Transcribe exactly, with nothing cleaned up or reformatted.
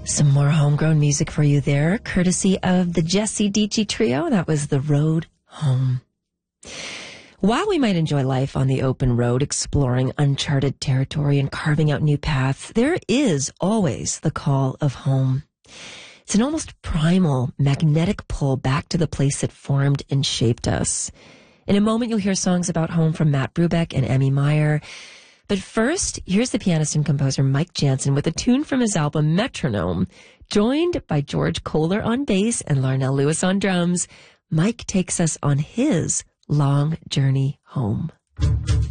Some more homegrown music for you there, courtesy of the Jesse Dici Trio. That was The Road Home. While we might enjoy life on the open road, exploring uncharted territory and carving out new paths, there is always the call of home. It's an almost primal, magnetic pull back to the place that formed and shaped us. In a moment, you'll hear songs about home from Matt Brubeck and Emmy Meyer. But first, here's the pianist and composer Mike Jansen with a tune from his album Metronome, joined by George Kohler on bass and Larnell Lewis on drums. Mike takes us on his long journey home.